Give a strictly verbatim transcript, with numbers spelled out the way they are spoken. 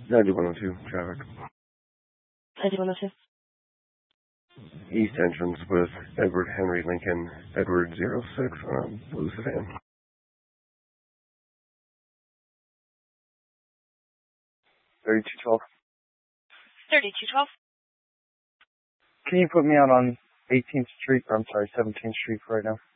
ninety-one oh two, traffic. ninety-one oh two. East entrance with Edward Henry Lincoln, Edward zero six, um, blue sedan. thirty-two twelve. thirty-two twelve. Can you put me out on eighteenth Street, or I'm sorry, seventeenth Street right now?